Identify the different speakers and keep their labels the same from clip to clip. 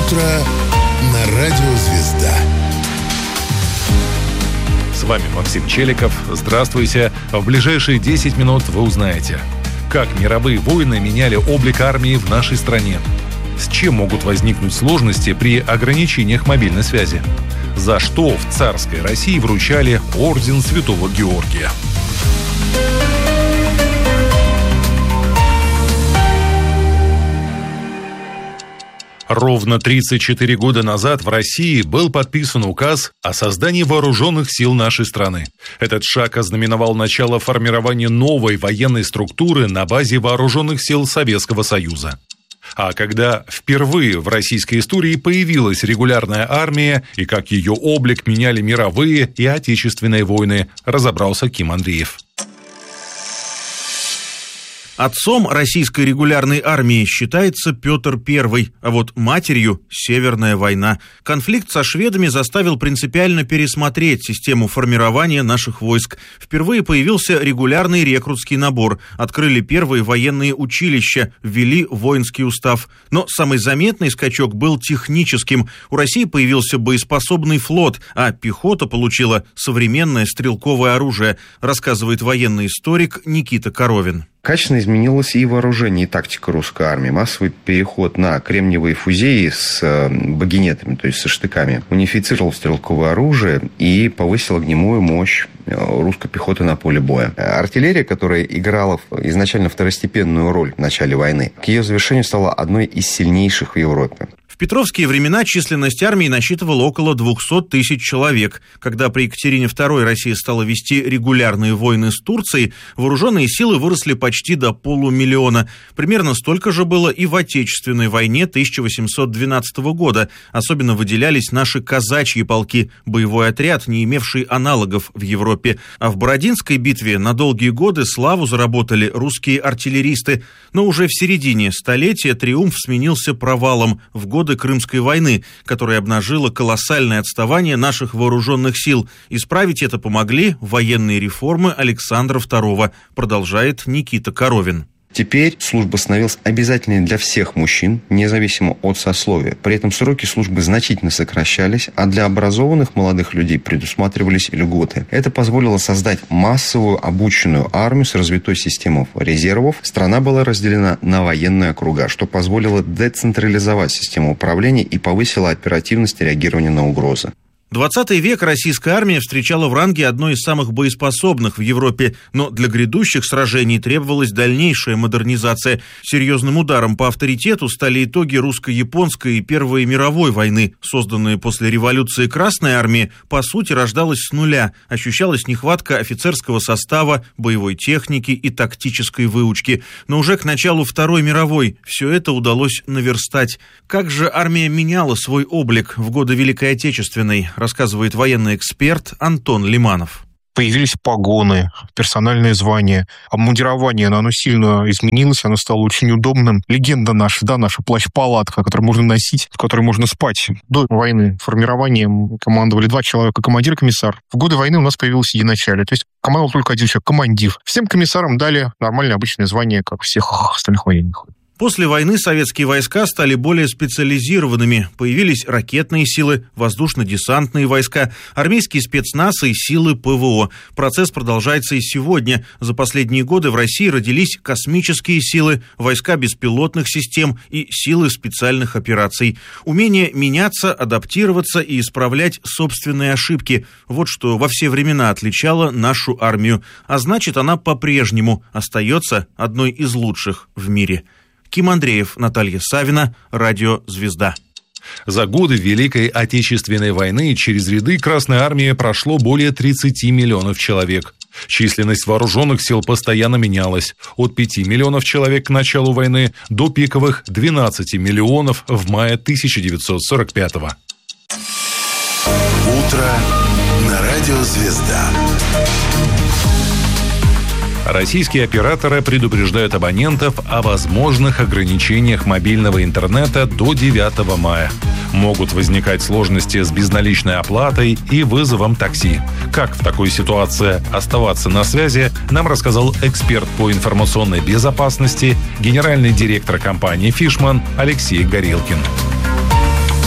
Speaker 1: Утро на радио «Звезда».
Speaker 2: С вами Максим Челиков. Здравствуйте. В ближайшие 10 минут вы узнаете, как мировые войны меняли облик армии в нашей стране, с чем могут возникнуть сложности при ограничениях мобильной связи, за что в царской России вручали орден Святого Георгия. Ровно 34 года назад в России был подписан указ о создании вооруженных сил нашей страны. Этот шаг ознаменовал начало формирования новой военной структуры на базе вооруженных сил Советского Союза. А когда впервые в российской истории появилась регулярная армия и как ее облик меняли мировые и отечественные войны, разобрался Ким Андреев.
Speaker 3: Отцом российской регулярной армии считается Петр I, а вот матерью – Северная война. Конфликт со шведами заставил принципиально пересмотреть систему формирования наших войск. Впервые появился регулярный рекрутский набор, открыли первые военные училища, ввели воинский устав. Но самый заметный скачок был техническим. У России появился боеспособный флот, а пехота получила современное стрелковое оружие, рассказывает военный историк Никита Коровин.
Speaker 4: Качественно изменилось и вооружение, и тактика русской армии. Массовый переход на кремниевые фузеи с багинетами, то есть со штыками, унифицировал стрелковое оружие и повысил огневую мощь русской пехоты на поле боя. Артиллерия, которая играла изначально второстепенную роль в начале войны, к ее завершению стала одной из сильнейших в Европе.
Speaker 3: В петровские времена численность армии насчитывала около 200 тысяч человек. Когда при Екатерине II Россия стала вести регулярные войны с Турцией, вооруженные силы выросли почти до 500 000. Примерно столько же было и в Отечественной войне 1812 года. Особенно выделялись наши казачьи полки, боевой отряд, не имевший аналогов в Европе. А в Бородинской битве на долгие годы славу заработали русские артиллеристы. Но уже в середине столетия триумф сменился провалом в годы Крымской войны, которая обнажила колоссальное отставание наших вооруженных сил. Исправить это помогли военные реформы Александра II, продолжает Никита Коровин.
Speaker 4: Теперь служба становилась обязательной для всех мужчин, независимо от сословия. При этом сроки службы значительно сокращались, а для образованных молодых людей предусматривались льготы. Это позволило создать массовую обученную армию с развитой системой резервов. Страна была разделена на военные округа, что позволило децентрализовать систему управления и повысило оперативность реагирования на угрозы.
Speaker 3: 20 век российская армия встречала в ранге одной из самых боеспособных в Европе, но для грядущих сражений требовалась дальнейшая модернизация. Серьезным ударом по авторитету стали итоги русско-японской и Первой мировой войны. Созданная после революции Красная армия, по сути, рождалась с нуля. Ощущалась нехватка офицерского состава, боевой техники и тактической выучки. Но уже к началу Второй мировой все это удалось наверстать. Как же армия меняла свой облик в годы Великой Отечественной, рассказывает военный эксперт Антон Лиманов.
Speaker 5: Появились погоны, персональные звания. Обмундирование, оно сильно изменилось, оно стало очень удобным. Легенда наша плащ-палатка, которую можно носить, в которой можно спать. До войны формированием командовали 2 человека, командир и комиссар. В годы войны у нас появилось единачалие, то есть командовал только один человек, командир. Всем комиссарам дали нормальное обычное звание, как всех остальных военных.
Speaker 3: После войны советские войска стали более специализированными. Появились ракетные силы, воздушно-десантные войска, армейские спецназ и силы ПВО. Процесс продолжается и сегодня. За последние годы в России родились космические силы, войска беспилотных систем и силы специальных операций. Умение меняться, адаптироваться и исправлять собственные ошибки – вот что во все времена отличало нашу армию. А значит, она по-прежнему остается одной из лучших в мире. Ким Андреев, Наталья Савина, радио «Звезда».
Speaker 2: За годы Великой Отечественной войны через ряды Красной армии прошло более 30 миллионов человек. Численность вооруженных сил постоянно менялась. От 5 миллионов человек к началу войны до пиковых 12 миллионов в мае 1945-го.
Speaker 1: Утро на радио «Звезда».
Speaker 2: Российские операторы предупреждают абонентов о возможных ограничениях мобильного интернета до 9 мая. Могут возникать сложности с безналичной оплатой и вызовом такси. Как в такой ситуации оставаться на связи, нам рассказал эксперт по информационной безопасности, генеральный директор компании «Фишман» Алексей Горелкин.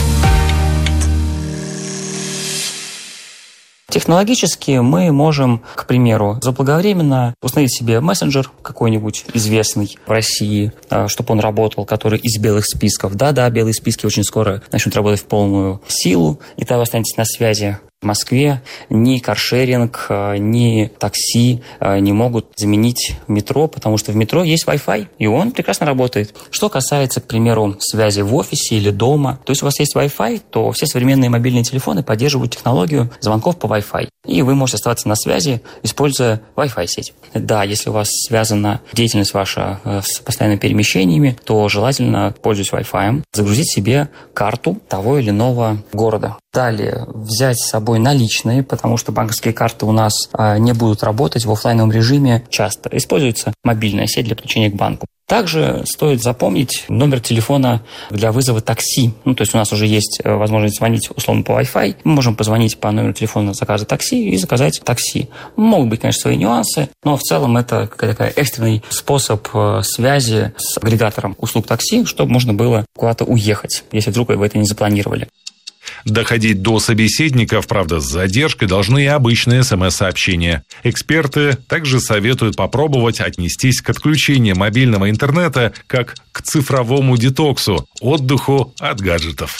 Speaker 6: Технологически мы можем, к примеру, заблаговременно установить себе мессенджер какой-нибудь известный в России, чтобы он работал, который из белых списков. Да, белые списки очень скоро начнут работать в полную силу, и тогда вы останетесь на связи. В Москве ни каршеринг, ни такси не могут заменить метро, потому что в метро есть Wi-Fi, и он прекрасно работает. Что касается, к примеру, связи в офисе или дома, то есть у вас есть Wi-Fi, то все современные мобильные телефоны поддерживают технологию звонков по Wi-Fi, и вы можете оставаться на связи, используя Wi-Fi сеть. Да, если у вас связана деятельность ваша с постоянными перемещениями, то желательно, пользуясь Wi-Fi, загрузить себе карту того или иного города. Далее взять с собой наличные, потому что банковские карты у нас не будут работать в офлайновом режиме часто. Используется мобильная сеть для подключения к банку. Также стоит запомнить номер телефона для вызова такси. То есть у нас уже есть возможность звонить условно по Wi-Fi. Мы можем позвонить по номеру телефона заказа такси и заказать такси. Могут быть, конечно, свои нюансы, но в целом это такой экстренный способ связи с агрегатором услуг такси, чтобы можно было куда-то уехать, если вдруг вы это не запланировали.
Speaker 2: Доходить до собеседников, правда, с задержкой, должны и обычные СМС-сообщения. Эксперты также советуют попробовать отнестись к отключению мобильного интернета как к цифровому детоксу, отдыху от гаджетов.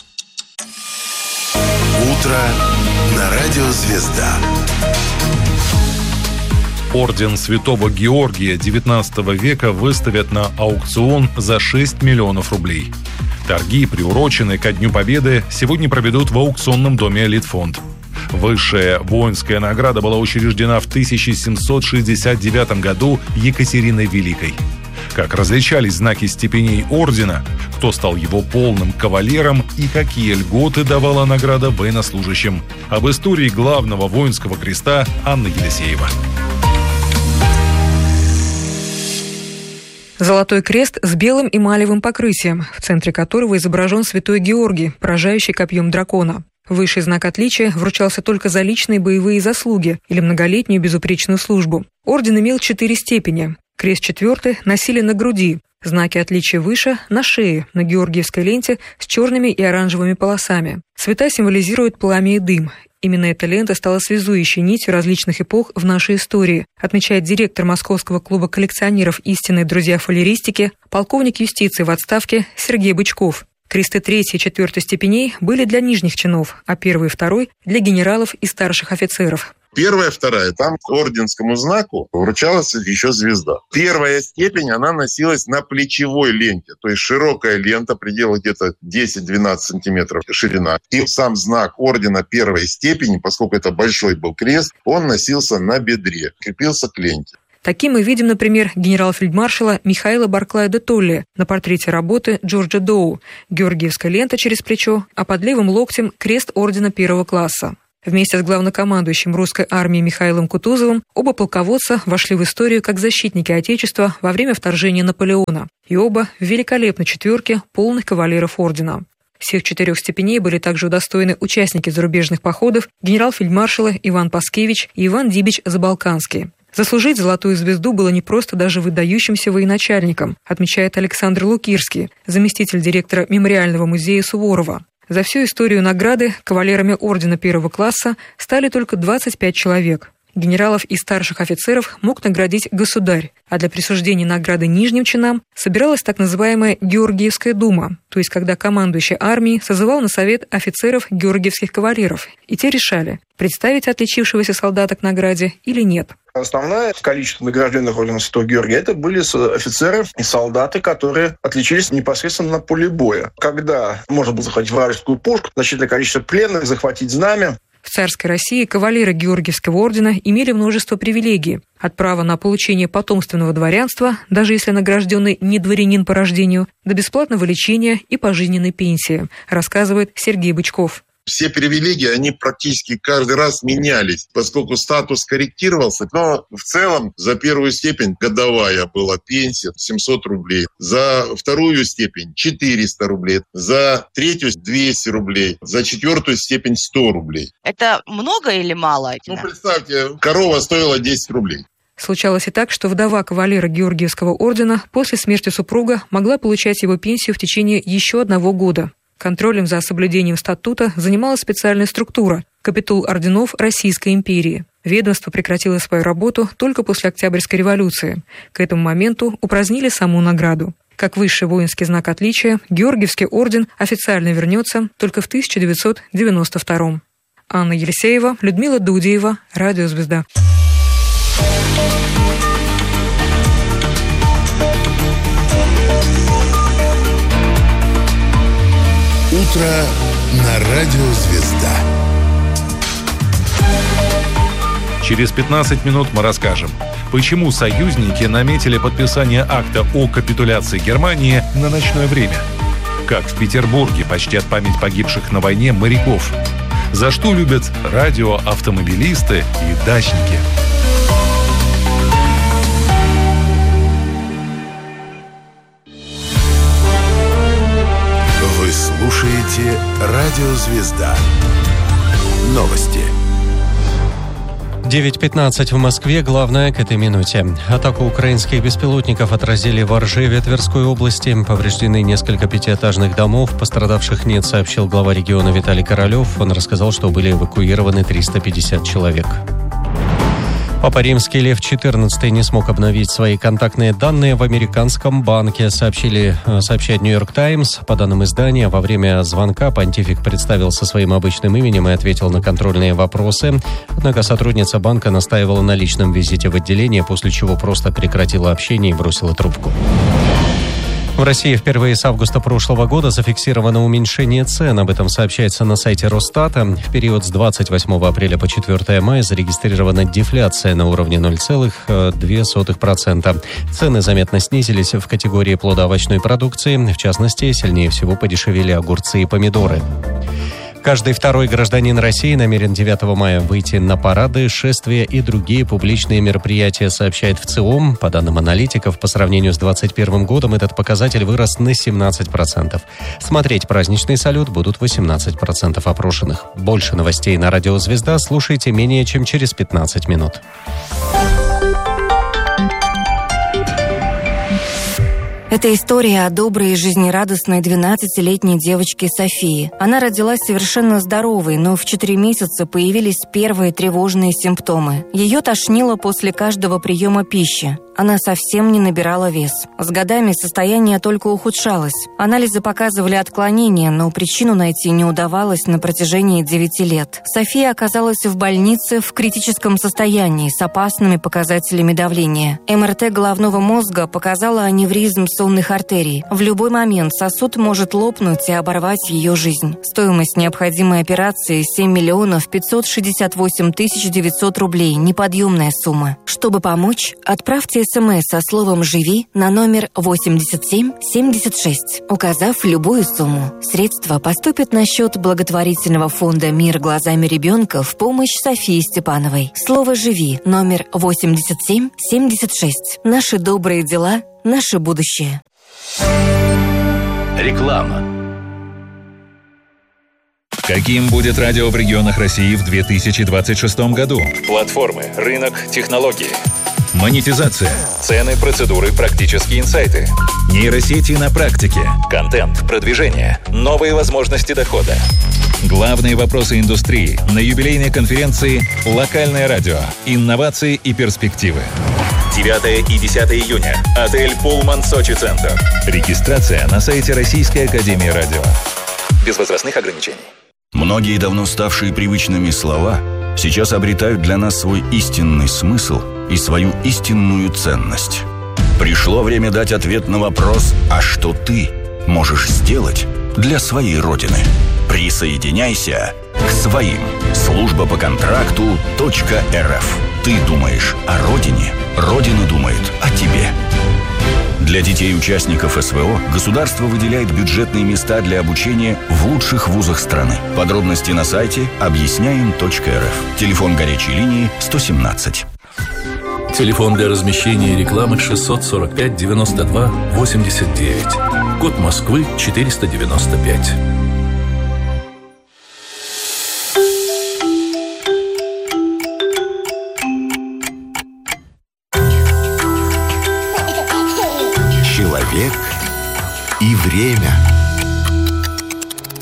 Speaker 1: Утро на радио «Звезда».
Speaker 2: Орден Святого Георгия XIX века выставят на аукцион за 6 миллионов рублей. Торги, приуроченные ко Дню Победы, сегодня проведут в аукционном доме «Элитфонд». Высшая воинская награда была учреждена в 1769 году Екатериной Великой. Как различались знаки степеней ордена, кто стал его полным кавалером и какие льготы давала награда военнослужащим. Об истории главного воинского креста Анна Елисеева.
Speaker 7: Золотой крест с белым эмалевым покрытием, в центре которого изображен святой Георгий, поражающий копьем дракона. Высший знак отличия вручался только за личные боевые заслуги или многолетнюю безупречную службу. Орден имел 4 степени. Крест 4 носили на груди, знаки отличия выше – на шее, на георгиевской ленте с черными и оранжевыми полосами. Цвета символизируют пламя и дым. Именно эта лента стала связующей нитью различных эпох в нашей истории, отмечает директор Московского клуба коллекционеров «Истинные друзья фалеристики», полковник юстиции в отставке Сергей Бычков. Кресты 3 и 4 степеней были для нижних чинов, а 1 и 2 – для генералов и старших офицеров.
Speaker 8: 1, 2, там к орденскому знаку вручалась еще звезда. 1 степень, она носилась на плечевой ленте, то есть широкая лента, предела где-то 10-12 сантиметров ширина. И сам знак ордена 1 степени, поскольку это большой был крест, он носился на бедре, крепился к ленте.
Speaker 7: Таким мы видим, например, генерал-фельдмаршала Михаила Барклая де Толли на портрете работы Джорджа Доу. Георгиевская лента через плечо, а под левым локтем крест ордена 1 класса. Вместе с главнокомандующим русской армией Михаилом Кутузовым оба полководца вошли в историю как защитники Отечества во время вторжения Наполеона. И оба в великолепной 4 полных кавалеров ордена. Всех 4 степеней были также удостоены участники зарубежных походов генерал-фельдмаршалы Иван Паскевич и Иван Дибич-Забалканский. Заслужить золотую звезду было непросто даже выдающимся военачальникам, отмечает Александр Лукирский, заместитель директора Мемориального музея Суворова. За всю историю награды кавалерами ордена 1 класса стали только 25 человек. Генералов и старших офицеров мог наградить государь, а для присуждения награды нижним чинам собиралась так называемая Георгиевская дума, то есть когда командующий армией созывал на совет офицеров георгиевских кавалеров, и те решали, представить отличившегося солдата к награде или нет.
Speaker 9: Основное количество награжденных орденом Святого Георгия это были офицеры и солдаты, которые отличились непосредственно на поле боя. Когда можно было захватить вражескую пушку, значительное количество пленных, захватить знамя.
Speaker 7: В царской России кавалеры Георгиевского ордена имели множество привилегий. От права на получение потомственного дворянства, даже если награжденный не дворянин по рождению, до бесплатного лечения и пожизненной пенсии, рассказывает Сергей Бычков.
Speaker 8: Все привилегии, они практически каждый раз менялись, поскольку статус корректировался. Но в целом за 1 степень годовая была пенсия 700 рублей, за 2 степень 400 рублей, за 3 200 рублей, за 4 степень 100 рублей.
Speaker 10: Это много или мало?
Speaker 8: Представьте, корова стоила 10 рублей.
Speaker 7: Случалось и так, что вдова кавалера Георгиевского ордена после смерти супруга могла получать его пенсию в течение еще 1 года. Контролем за соблюдением статута занималась специальная структура – Капитул орденов Российской империи. Ведомство прекратило свою работу только после Октябрьской революции. К этому моменту упразднили саму награду. Как высший воинский знак отличия, Георгиевский орден официально вернется только в 1992. Анна Елисеева, Людмила Дудеева, Радио «Звезда».
Speaker 1: Утро на Радио «Звезда».
Speaker 2: Через 15 минут мы расскажем, почему союзники наметили подписание акта о капитуляции Германии на ночное время. Как в Петербурге почтят память погибших на войне моряков. За что любят радиоавтомобилисты и дачники.
Speaker 1: Вы слушаете Радио «Звезда». Новости.
Speaker 11: 9:15 в Москве. Главное к этой минуте. Атаку украинских беспилотников отразили в Оржеве Тверской области. Повреждены несколько пятиэтажных домов. Пострадавших нет, сообщил глава региона Виталий Королев. Он рассказал, что были эвакуированы 350 человек. Папа Римский Лев XIV не смог обновить свои контактные данные в американском банке, сообщает «Нью-Йорк Таймс». По данным издания, во время звонка понтифик представился своим обычным именем и ответил на контрольные вопросы. Однако сотрудница банка настаивала на личном визите в отделение, после чего просто прекратила общение и бросила трубку. В России впервые с августа прошлого года зафиксировано уменьшение цен. Об этом сообщается на сайте Росстата. В период с 28 апреля по 4 мая зарегистрирована дефляция на уровне 0,2%. Цены заметно снизились в категории плодоовощной продукции. В частности, сильнее всего подешевели огурцы и помидоры. Каждый второй гражданин России намерен 9 мая выйти на парады, шествия и другие публичные мероприятия, сообщает ВЦИОМ. По данным аналитиков, по сравнению с 2021 годом этот показатель вырос на 17%. Смотреть праздничный салют будут 18% опрошенных. Больше новостей на Радио «Звезда» слушайте менее чем через 15 минут.
Speaker 12: Это история о доброй и жизнерадостной 12-летней девочке Софии. Она родилась совершенно здоровой, но в 4 месяца появились первые тревожные симптомы. Ее тошнило после каждого приема пищи. Она совсем не набирала вес. С годами состояние только ухудшалось. Анализы показывали отклонения, но причину найти не удавалось на протяжении 9 лет. София оказалась в больнице в критическом состоянии с опасными показателями давления. МРТ головного мозга показала аневризм сонных артерий. В любой момент сосуд может лопнуть и оборвать ее жизнь. Стоимость необходимой операции – 7 миллионов 568 тысяч 900 рублей. Неподъемная сумма. Чтобы помочь, отправьте СМС со словом «Живи» на номер 8776, указав любую сумму. Средства поступят на счет благотворительного фонда «Мир глазами ребенка» в помощь Софии Степановой. Слово «Живи» номер 8776. Наши добрые дела, наше будущее.
Speaker 13: Реклама. Каким будет радио в регионах России в 2026 году? Платформы, рынок, технологии. Монетизация. Цены, процедуры, практические инсайты. Нейросети на практике. Контент, продвижение. Новые возможности дохода. Главные вопросы индустрии на юбилейной конференции «Локальное радио. Инновации и перспективы». 9 и 10 июня. Отель «Пулман Сочи Центр». Регистрация на сайте Российской академии радио. Без возрастных ограничений.
Speaker 14: Многие давно ставшие привычными слова сейчас обретают для нас свой истинный смысл и свою истинную ценность. Пришло время дать ответ на вопрос: а что ты можешь сделать для своей Родины? Присоединяйся к своим. Служба по контракту .рф. Ты думаешь о Родине, Родина думает о тебе. Для детей-участников СВО государство выделяет бюджетные места для обучения в лучших вузах страны. Подробности на сайте объясняем.рф. Телефон горячей линии 117.
Speaker 15: Телефон для размещения рекламы 645 92 89. Код Москвы 495.
Speaker 1: Человек и время.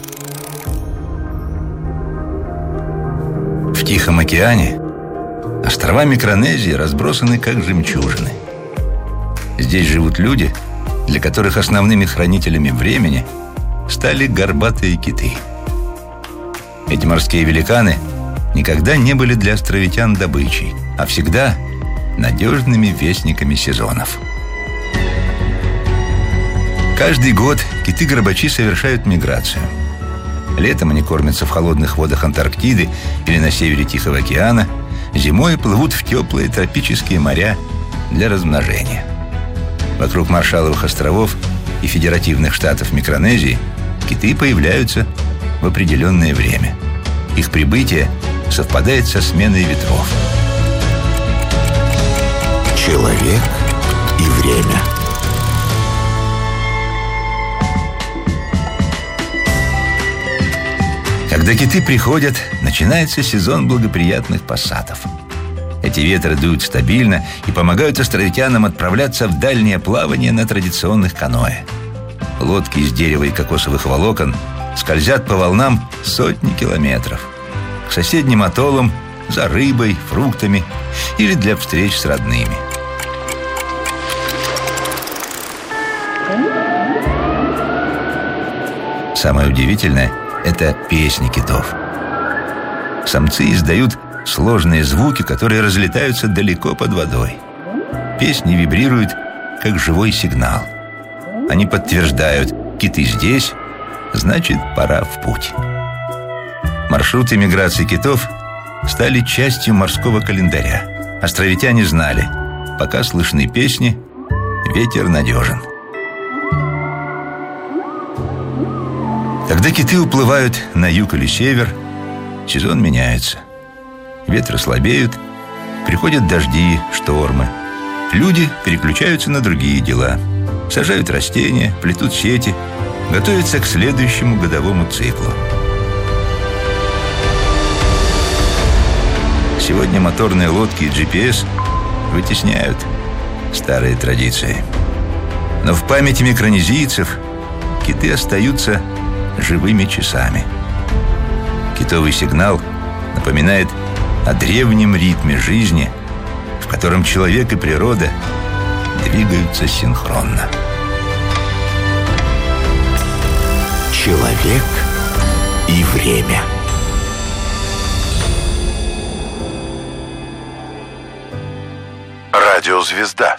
Speaker 16: Тихом океане острова Микронезии разбросаны как жемчужины. Здесь живут люди, для которых основными хранителями времени стали горбатые киты. Эти морские великаны никогда не были для островитян добычей, а всегда надежными вестниками сезонов. Каждый год киты-горбачи совершают миграцию. Летом они кормятся в холодных водах Антарктиды или на севере Тихого океана, зимой плывут в теплые тропические моря для размножения. Вокруг Маршалловых островов и федеративных штатов Микронезии киты появляются в определенное время. Их прибытие совпадает со сменой ветров.
Speaker 1: Человек и время.
Speaker 16: Когда киты приходят, начинается сезон благоприятных пассатов. Эти ветры дуют стабильно и помогают островитянам отправляться в дальнее плавание на традиционных каноэ. Лодки из дерева и кокосовых волокон скользят по волнам сотни километров к соседним атоллам за рыбой, фруктами или для встреч с родными. Самое удивительное – это песни китов. Самцы издают сложные звуки, которые разлетаются далеко под водой. Песни вибрируют, как живой сигнал. Они подтверждают: киты здесь, значит, пора в путь. Маршруты миграции китов стали частью морского календаря. Островитяне знали: пока слышны песни, ветер надежен. Когда киты уплывают на юг или север, сезон меняется. Ветры слабеют, приходят дожди, штормы. Люди переключаются на другие дела. Сажают растения, плетут сети, готовятся к следующему годовому циклу. Сегодня моторные лодки и GPS вытесняют старые традиции. Но в памяти микронезийцев киты остаются живыми часами. Китовый сигнал напоминает о древнем ритме жизни, в котором человек и природа двигаются синхронно.
Speaker 1: Человек и время. Радиозвезда.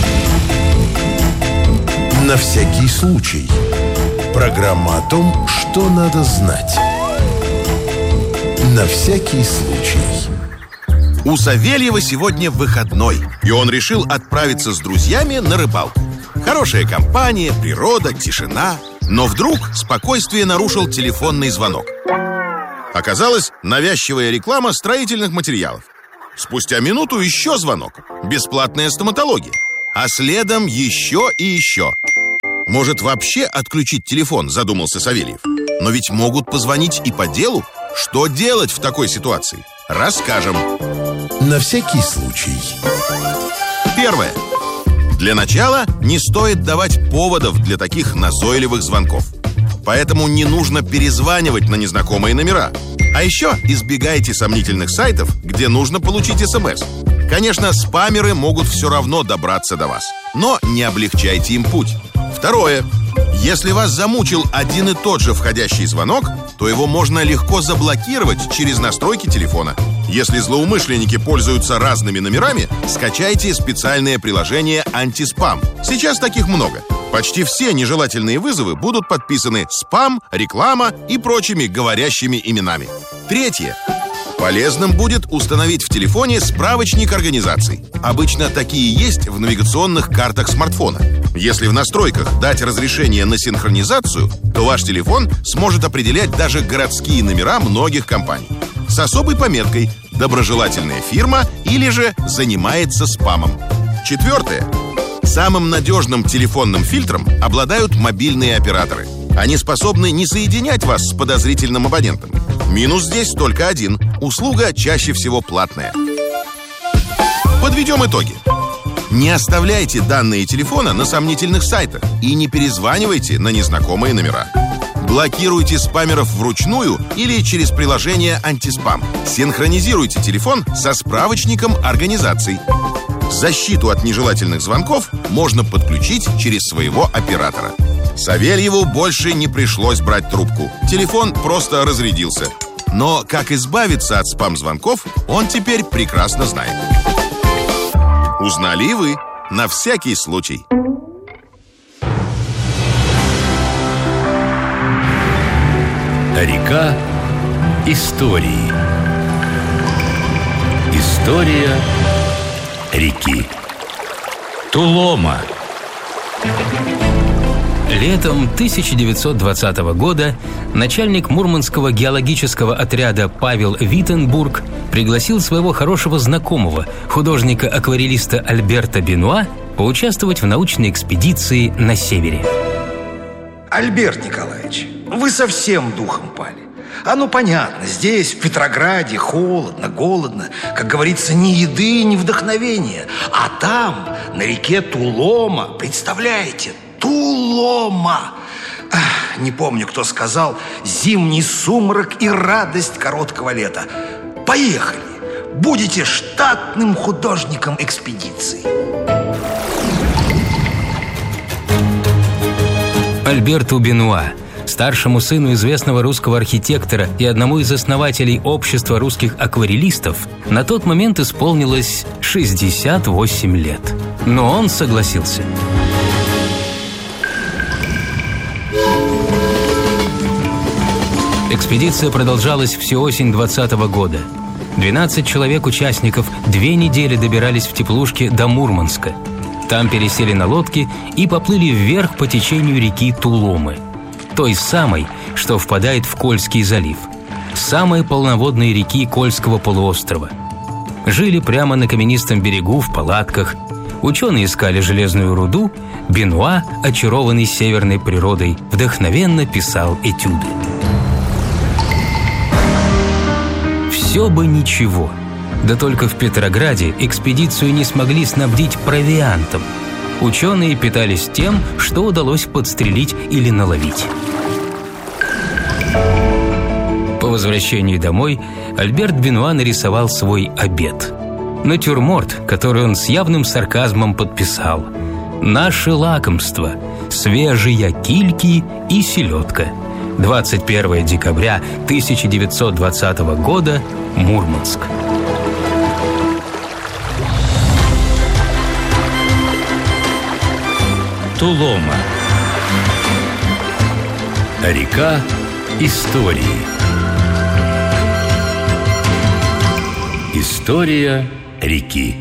Speaker 1: На всякий случай. Программа о том, что надо знать. На всякий случай.
Speaker 17: У Савельева сегодня выходной, и он решил отправиться с друзьями на рыбалку. Хорошая компания, природа, тишина. Но вдруг спокойствие нарушил телефонный звонок. Оказалось, навязчивая реклама строительных материалов. Спустя минуту еще звонок. Бесплатная стоматология. А следом еще и еще. Может, вообще отключить телефон, задумался Савельев. Но ведь могут позвонить и по делу. Что делать в такой ситуации? Расскажем.
Speaker 1: На всякий случай.
Speaker 17: Первое. Для начала не стоит давать поводов для таких назойливых звонков. Поэтому не нужно перезванивать на незнакомые номера. А еще избегайте сомнительных сайтов, где нужно получить СМС. Конечно, спамеры могут все равно добраться до вас, но не облегчайте им путь. Второе. Если вас замучил один и тот же входящий звонок, то его можно легко заблокировать через настройки телефона. Если злоумышленники пользуются разными номерами, скачайте специальное приложение «Антиспам». Сейчас таких много. Почти все нежелательные вызовы будут подписаны «спам», «реклама» и прочими говорящими именами. Третье. Полезным будет установить в телефоне справочник организаций. Обычно такие есть в навигационных картах смартфона. Если в настройках дать разрешение на синхронизацию, то ваш телефон сможет определять даже городские номера многих компаний. С особой пометкой «Доброжелательная фирма» или же «Занимается спамом». Четвертое. Самым надежным телефонным фильтром обладают мобильные операторы. Они способны не соединять вас с подозрительным абонентом. Минус здесь только один. Услуга чаще всего платная. Подведем итоги. Не оставляйте данные телефона на сомнительных сайтах и не перезванивайте на незнакомые номера. Блокируйте спамеров вручную или через приложение «Антиспам». Синхронизируйте телефон со справочником организаций. Защиту от нежелательных звонков можно подключить через своего оператора. Савельеву больше не пришлось брать трубку. Телефон просто разрядился. Но как избавиться от спам-звонков, он теперь прекрасно знает. Узнали и вы. На всякий случай.
Speaker 15: Река истории. История реки.
Speaker 18: Тулома. Летом 1920 года начальник Мурманского геологического отряда Павел Виттенбург пригласил своего хорошего знакомого, художника-акварелиста Альберта Бенуа, поучаствовать в научной экспедиции на севере.
Speaker 19: Альберт Николаевич, вы совсем духом пали. Понятно, здесь, в Петрограде, холодно, голодно. Как говорится, ни еды, ни вдохновения. А там, на реке Тулома, представляете, Тулома. Не помню, кто сказал, зимний сумрак и радость короткого лета. Поехали! Будете штатным художником экспедиции.
Speaker 18: Альберту Бенуа, старшему сыну известного русского архитектора и одному из основателей общества русских акварелистов, на тот момент исполнилось 68 лет. Но он согласился. Экспедиция продолжалась всю осень 2020 года. 12 человек-участников 2 недели добирались в теплушке до Мурманска. Там пересели на лодки и поплыли вверх по течению реки Туломы, той самой, что впадает в Кольский залив, самой полноводной реки Кольского полуострова. Жили прямо на каменистом берегу в палатках. Ученые искали железную руду. Бенуа, очарованный северной природой, вдохновенно писал этюды. Все бы ничего. Да только в Петрограде экспедицию не смогли снабдить провиантом. Ученые питались тем, что удалось подстрелить или наловить. По возвращении домой Альберт Бенуа нарисовал свой обед. Натюрморт, который он с явным сарказмом подписал: «Наше лакомство – свежие кильки и селедка. 21 декабря 1920 года, Мурманск».
Speaker 15: Тулома. Река истории. История реки.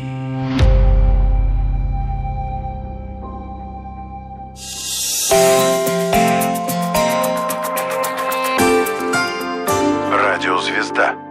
Speaker 1: Радиозвезда.